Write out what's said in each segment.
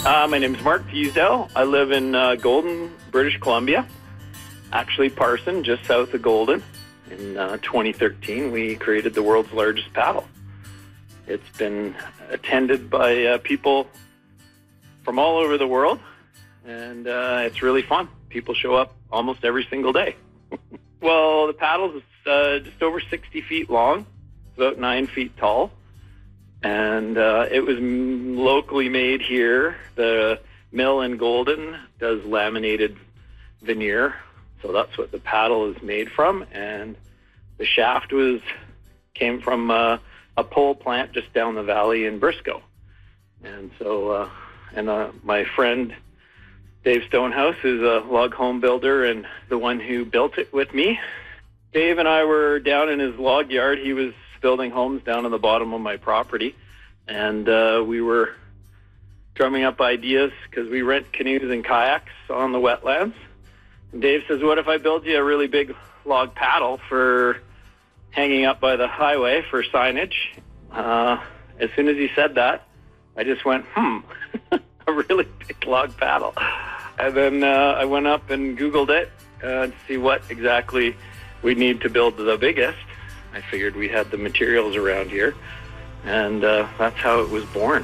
My name is Mark Teasdale. I live in Golden, British Columbia. Actually, Parson, just south of Golden. In 2013, we created the world's largest paddle. It's been attended by people from all over the world, and it's really fun. People show up almost every single day. Well, the paddle is just over 60 feet long, about 9 feet tall, and it was locally made here. The mill in Golden does laminated veneer, so that's what the paddle is made from, and the shaft came from a pole plant just down the valley in Briscoe. And so, my friend Dave Stonehouse is a log home builder and the one who built it with me. Dave and I were down in his log yard. He was building homes down on the bottom of my property, and we were drumming up ideas because we rent canoes and kayaks on the wetlands. And Dave says, what if I build you a really big log paddle for hanging up by the highway for signage? As soon as he said that, I just went, a really big log paddle. And then I went up and Googled it to see what exactly we need to build the biggest. I figured we had the materials around here, and that's how it was born.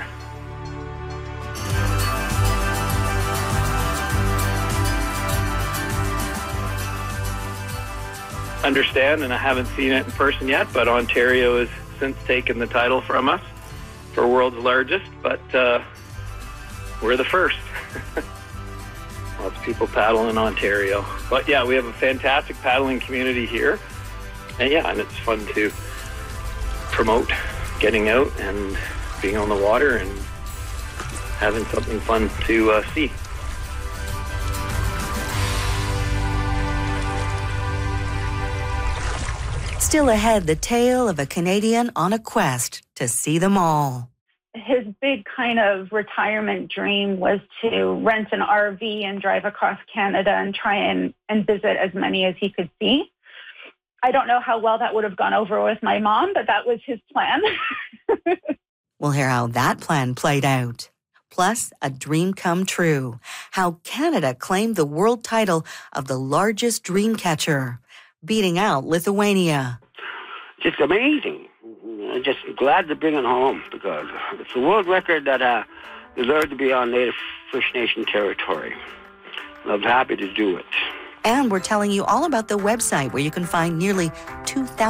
Understand, and I haven't seen it in person yet, but Ontario has since taken the title from us for world's largest, but we're the first. Lots of people paddle in Ontario. But yeah, we have a fantastic paddling community here. And and it's fun to promote getting out and being on the water and having something fun to see. Still ahead, the tale of a Canadian on a quest to see them all. His big kind of retirement dream was to rent an RV and drive across Canada and try and visit as many as he could see. I don't know how well that would have gone over with my mom, but that was his plan. We'll hear how that plan played out. Plus, a dream come true. How Canada claimed the world title of the largest dream catcher, beating out Lithuania. Just amazing. I'm just glad to bring it home because it's a world record that deserved to be on Native First Nation territory. I'm happy to do it. And we're telling you all about the website where you can find nearly 2,000